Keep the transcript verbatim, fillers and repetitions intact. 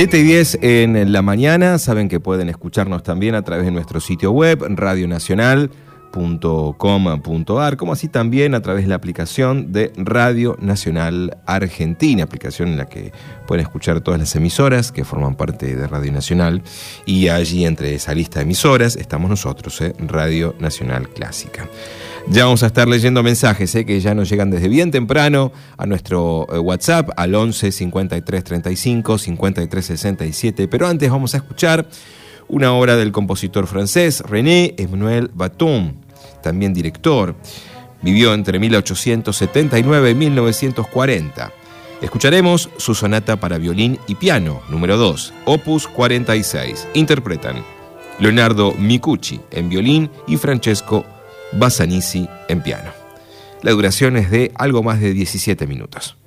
siete y diez en la mañana. Saben que pueden escucharnos también a través de nuestro sitio web, radio nacional punto com punto a r, como así también a través de la aplicación de Radio Nacional Argentina, aplicación en la que pueden escuchar todas las emisoras que forman parte de Radio Nacional, y allí entre esa lista de emisoras estamos nosotros, ¿eh? Radio Nacional Clásica. Ya vamos a estar leyendo mensajes ¿eh? que ya nos llegan desde bien temprano a nuestro eh, WhatsApp al once cincuenta y tres treinta y cinco cincuenta y tres sesenta y siete, pero antes vamos a escuchar una obra del compositor francés René Emmanuel Baton, también director. Vivió entre mil ochocientos setenta y nueve y mil novecientos cuarenta. Escucharemos su sonata para violín y piano, número dos, opus cuarenta y seis. Interpretan Leonardo Micucci en violín y Francesco Bassanisi en piano. La duración es de algo más de diecisiete minutos.